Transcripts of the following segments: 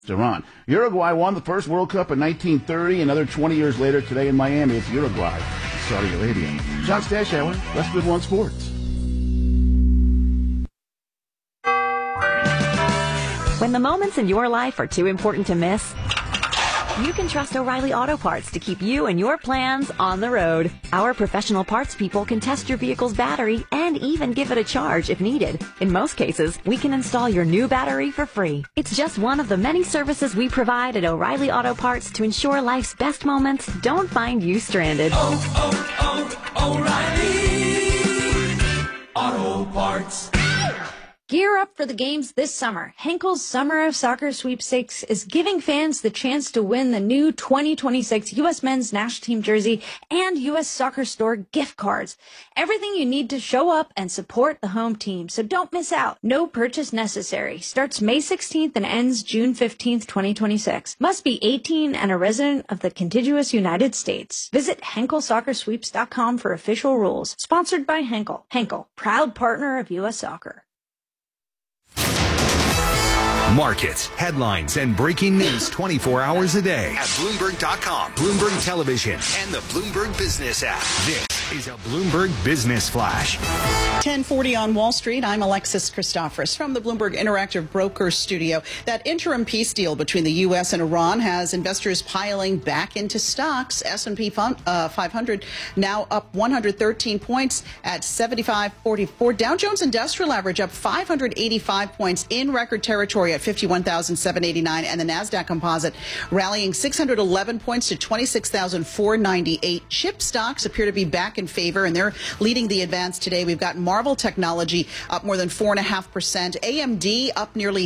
Iran. Uruguay won the first World Cup in 1930. Another 20 years later today in Miami, it's Uruguay, Saudi Arabia. John Stashauer, West Midwest Sports. When the moments in your life are too important to miss, you can trust O'Reilly Auto Parts to keep you and your plans on the road. Our professional parts people can test your vehicle's battery and even give it a charge if needed. In most cases, we can install your new battery for free. It's just one of the many services we provide at O'Reilly Auto Parts to ensure life's best moments don't find you stranded. O'Reilly Auto Parts. Gear up for the games this summer. Henkel's Summer of Soccer Sweepstakes is giving fans the chance to win the new 2026 U.S. Men's National Team jersey and U.S. Soccer Store gift cards. Everything you need to show up and support the home team, so don't miss out. No purchase necessary. Starts May 16th and ends June 15th, 2026. Must be 18 and a resident of the contiguous United States. Visit HenkelSoccerSweeps.com for official rules. Sponsored by Henkel. Henkel, proud partner of U.S. Soccer. Markets, headlines, and breaking news 24 hours a day at Bloomberg.com, Bloomberg Television, and the Bloomberg Business app. This is a Bloomberg Business Flash. 10:40 on Wall Street. I'm Alexis Christoforous from the Bloomberg Interactive Brokers studio. That interim peace deal between the U.S. and Iran has investors piling back into stocks. S&P 500 now up 113 points at 75.44. Dow Jones Industrial Average up 585 points in record territory at 51,789, and the Nasdaq Composite rallying 611 points to 26,498. Chip stocks appear to be back in favor, and they're leading the advance today. We've got Marvell Technology up more than 4.5%, AMD up nearly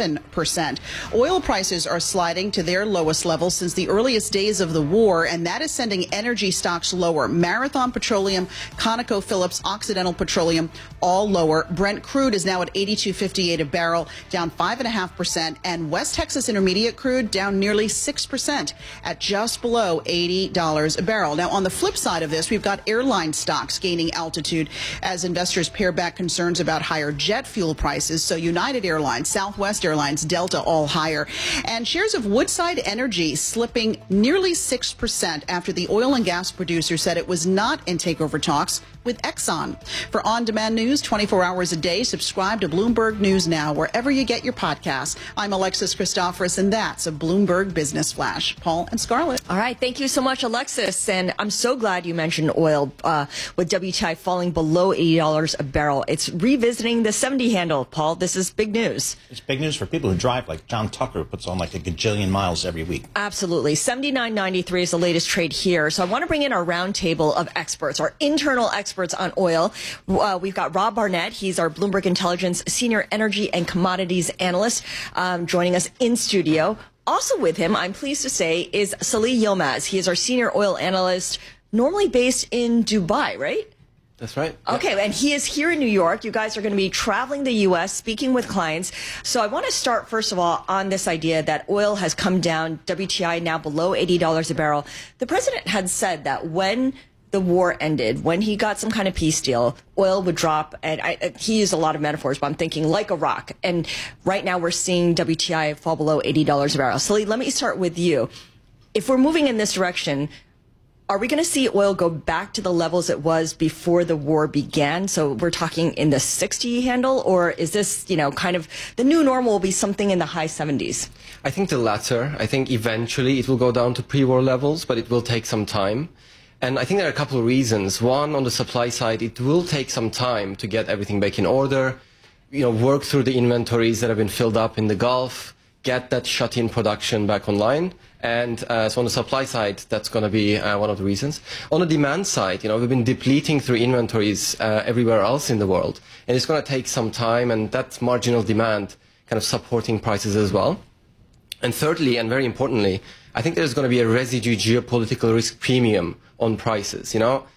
7%. Oil prices are sliding to their lowest level since the earliest days of the war, and that is sending energy stocks lower. Marathon Petroleum, ConocoPhillips, Occidental Petroleum, all lower. Brent crude is now at $82.58 a barrel, down 5.5%, and West Texas Intermediate crude down nearly 6% at just below $80 a barrel. Now, on the flip side of this, we've got airline stocks gaining altitude as investors pare back concerns about higher jet fuel prices. So United Airlines, Southwest Airlines, Delta all higher. And shares of Woodside Energy slipping nearly 6% after the oil and gas producer said it was not in takeover talks with Exxon. For on-demand news 24 hours a day, subscribe to Bloomberg News Now wherever you get your podcasts. I'm Alexis Christoforous, and that's a Bloomberg Business Flash. Paul and Scarlett. All right. Thank you so much, Alexis. And I'm so glad you mentioned oil with WTI falling below $80 a barrel. It's revisiting the 70 handle, Paul. This is big news. It's big news for people who drive, like John Tucker, who puts on like a gajillion miles every week. Absolutely. 79.93 is the latest trade here. So I want to bring in our roundtable of experts, our internal experts on oil. We've got Rob Barnett. He's our Bloomberg Intelligence Senior Energy and Commodities Analyst, joining us in studio. Also with him, I'm pleased to say, is Salih Yilmaz. He is our Senior Oil Analyst, normally based in Dubai, right? That's right. Okay, and he is here in New York. You guys are going to be traveling the U.S., speaking with clients. So I want to start, first of all, on this idea that oil has come down, WTI now below $80 a barrel. The president had said that when the war ended, when he got some kind of peace deal, oil would drop, and he used a lot of metaphors, but I'm thinking like a rock. And right now we're seeing WTI fall below $80 a barrel. Salih, let me start with you. If we're moving in this direction, are we going to see oil go back to the levels it was before the war began? So we're talking in the 60 handle, or is this, kind of the new normal will be something in the high 70s? I think the latter. I think eventually it will go down to pre-war levels, but it will take some time. And I think there are a couple of reasons. One, on the supply side, it will take some time to get everything back in order, work through the inventories that have been filled up in the Gulf, get that shut-in production back online. And so on the supply side, that's going to be one of the reasons. On the demand side, we've been depleting through inventories everywhere else in the world. And it's going to take some time, and that's marginal demand kind of supporting prices as well. And thirdly, and very importantly, I think there's going to be a residue geopolitical risk premium on prices.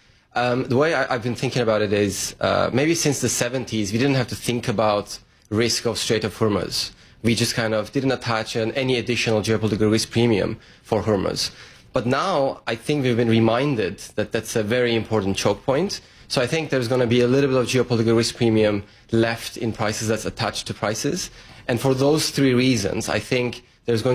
The way I've been thinking about it is maybe since the 70s, we didn't have to think about risk of Strait of Hormuz. We just kind of didn't attach any additional geopolitical risk premium for Hormuz. But now I think we've been reminded that that's a very important choke point. So I think there's going to be a little bit of geopolitical risk premium left in prices that's attached to prices. And for those three reasons, I think there's going